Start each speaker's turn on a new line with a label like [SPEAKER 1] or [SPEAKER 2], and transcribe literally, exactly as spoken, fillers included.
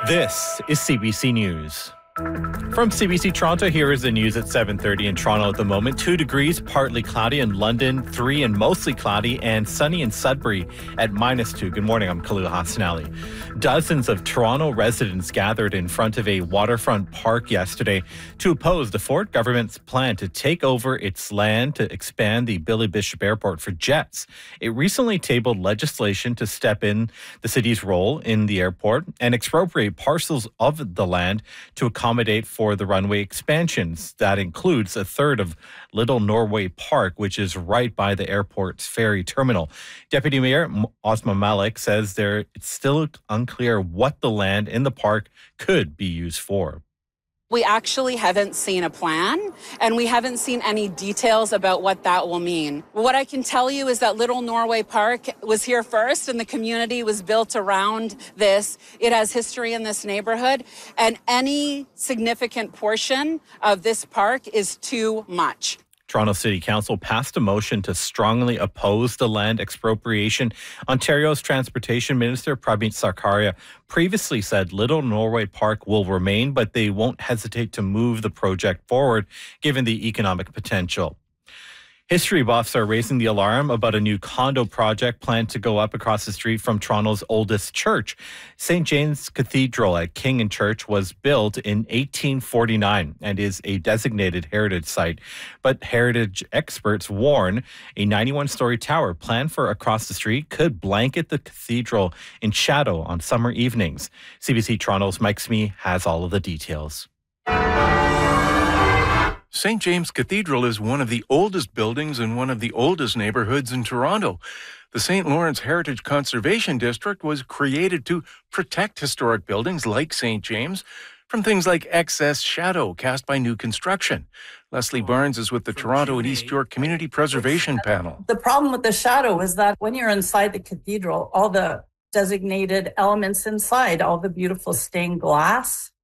[SPEAKER 1] This is C B C News. From C B C Toronto, here is the news at seven thirty in Toronto at the moment. Two degrees, partly cloudy in London, three and mostly cloudy, and sunny in Sudbury at minus two. Good morning, I'm Khalil Hassanali. Dozens of Toronto residents gathered in front of a waterfront park yesterday to oppose the Ford government's plan to take over its land to expand the Billy Bishop Airport for jets. It recently tabled legislation to step in the city's role in the airport and expropriate parcels of the land to accommodate accommodate for the runway expansions. That includes a third of Little Norway Park, which is right by the airport's ferry terminal. Deputy Mayor Osman Malik says there it's still unclear what the land in the park could be used for.
[SPEAKER 2] We actually haven't seen a plan, and we haven't seen any details about what that will mean. What I can tell you is that Little Norway Park was here first, and the community was built around this. It has history in this neighborhood, and any significant portion of this park is too much.
[SPEAKER 1] Toronto City Council passed a motion to strongly oppose the land expropriation. Ontario's Transportation Minister Prabeet Sarkaria previously said Little Norway Park will remain, but they won't hesitate to move the project forward given the economic potential. History buffs are raising the alarm about a new condo project planned to go up across the street from Toronto's oldest church. Saint James Cathedral at King and Church was built in eighteen forty-nine and is a designated heritage site. But heritage experts warn a ninety-one-story tower planned for across the street could blanket the cathedral in shadow on summer evenings. C B C Toronto's Mike Smee has all of the details.
[SPEAKER 3] Saint James Cathedral is one of the oldest buildings in one of the oldest neighborhoods in Toronto. The Saint Lawrence Heritage Conservation District was created to protect historic buildings like Saint James from things like excess shadow cast by new construction. Leslie Barnes is with the Toronto and East York Community Preservation Panel.
[SPEAKER 4] The problem with the shadow is that when you're inside the cathedral, all the designated elements inside, all the beautiful stained glass,